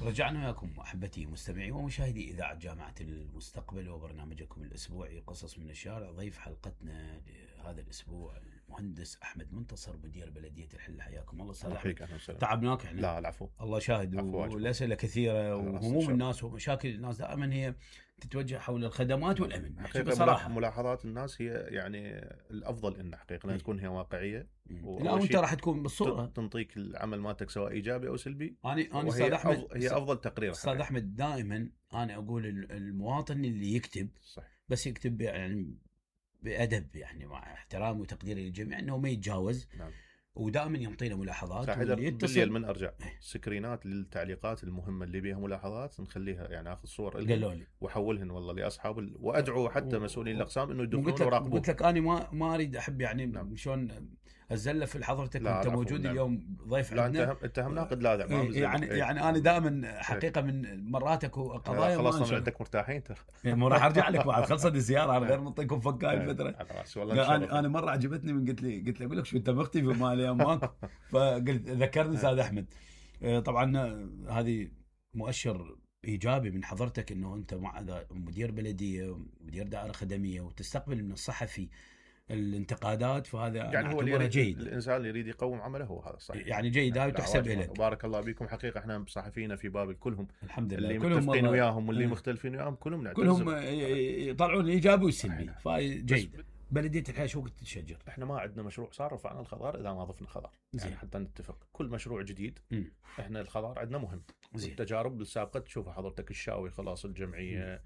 رجعنا وياكم أحبتي مستمعي ومشاهدي إذاعة جامعة المستقبل وبرنامجكم الأسبوعي قصص من الشارع. ضيف حلقتنا لهذا الأسبوع المهندس أحمد منتصر مدير بلدية الحلة. حياكم الله أستاذ أحمد. أهلا وسهلا. تعبناك احنا. لا العفو. الله شاهد. والأسئلة كثيرة وهموم الناس ومشاكل الناس دائما هي تتوجه حول الخدمات والأمن. حقيقة ملاحظات الناس هي يعني الأفضل إن حقيقة لأن تكون هي واقعية. لا وأنت راح تكون بالصورة تنطيك العمل مالتك سواء إيجابي أو سلبي. أنا أستاذ أحمد هي أفضل تقرير. أستاذ أحمد دائما أنا أقول المواطن اللي يكتب صح. بس يكتب يعني بأدب، يعني مع احترام وتقدير للجميع، انه ما يتجاوز. نعم. ودائما يعطينا ملاحظات واللي يتصل من ارجع سكرينات للتعليقات المهمه اللي بيها ملاحظات نخليها، يعني اخذ صور قالوا واحولهن والله لاصحاب وادعو حتى مسؤولين الاقسام انه يدخلون ويراقبون. قلت لك انا ما اريد احب يعني نعم. شلون ازلف في حضرتك وانت موجود نعم. اليوم ضيف لا عندنا. لا انت ناقد لاذع ما يعني انا دائما حقيقه من مراتك وقضايا خلاص من عندك مرتاحين مو راح ارجع لك بعد خلصت الزياره. انا غير منطيكم فكاي الفتره. انا مره عجبتني من قلت لي اقول لك شو انت مختفي مالي اماك فقلت ذكرني استاذ احمد. طبعا هذه مؤشر ايجابي من حضرتك انه انت مدير بلديه مدير دائره خدميه وتستقبل من الصحفي الانتقادات، فهذا يعني هو اللي جيد. الانسان اللي يريد يقوم عمله هو هذا صحيح، يعني جيد. هاي تحسب لك. بارك الله بكم. حقيقه احنا صحفيين في بابل كلهم الحمد لله، اللي متفقين وياهم واللي مختلفين وياهم كلهم يطلعون ايجابي وسلبي، فجيد. بلديه الحياه شو قلت تشجر؟ احنا ما عندنا مشروع صار رفعنا الخضار اذا ما ضفنا خضار، يعني حتى نتفق كل مشروع جديد. احنا الخضار عندنا مهم. التجارب السابقه تشوفها حضرتك، الشاوي خلاص الجمعيه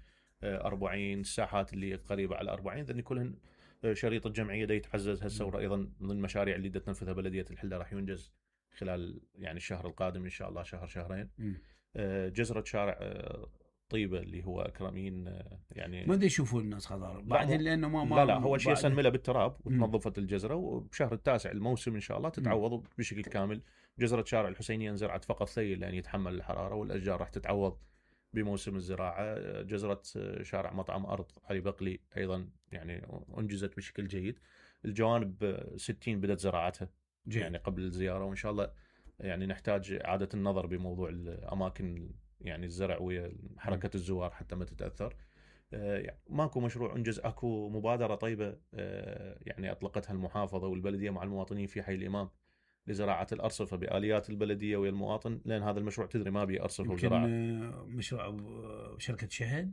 40 الساحات اللي قريبه على 40 ذني كلهن شريط الجمعيه دا يتعزز هالثوره. ايضا من المشاريع اللي دا تنفذها بلديه الحله راح ينجز خلال يعني الشهر القادم ان شاء الله، شهر شهرين. جزره شارع طيبه اللي هو اكرمين، يعني ما يشوفون الناس خضار بعدين لانه ما لا هو شيء سنمله بالتراب وتنظفت الجزره، وبشهر التاسع الموسم ان شاء الله تتعوض بشكل كامل. جزره شارع الحسينيه انزرعت فقط ثيل يعني يتحمل الحراره، والاشجار راح تتعوض بموسم الزراعه. جزره شارع مطعم ارض علي بقلي ايضا يعني انجزت بشكل جيد. الجوانب 60 بدات زراعتها يعني قبل الزياره، وان شاء الله يعني نحتاج اعاده النظر بموضوع الاماكن يعني الزرع ويا حركه الزوار حتى ما تتاثر. يعني ماكو مشروع انجز، اكو مبادره طيبه يعني اطلقتها المحافظه والبلديه مع المواطنين في حي الامام لزراعه الارصفه باليات البلديه ويا المواطن، لان هذا المشروع تدري ما بيه ارصفه وزراعه. مشروع شركه شهد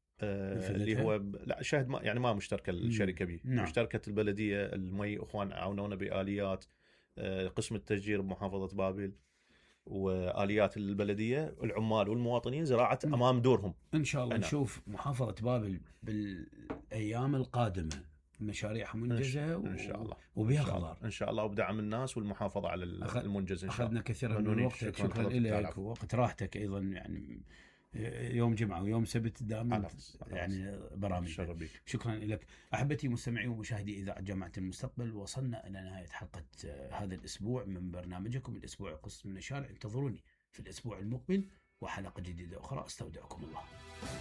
اللي هو لا شهد ما يعني ما مشتركه الشركه به. نعم. مشتركه البلديه المي اخوان عاونونا باليات، قسم التشجير بمحافظه بابل واليات البلديه، العمال والمواطنين زراعه امام دورهم. ان شاء الله نشوف محافظه بابل بالايام القادمه مشاريع منجزه ان شاء الله وبها خضار ان شاء الله، وبدعم الناس والمحافظه على المنجز ان شاء الله. اخذنا كثيرا من وقتك، شكرا لك ووقت راحتك ايضا. يعني يوم جمعه ويوم سبت دائما يعني برامج. شكرا لك احبتي مستمعي ومشاهدي اذاعه جامعه المستقبل. وصلنا الى نهايه حلقه هذا الاسبوع من برنامجكم الاسبوع قصص من الشارع. انتظروني في الاسبوع المقبل وحلقه جديده اخرى. استودعكم الله.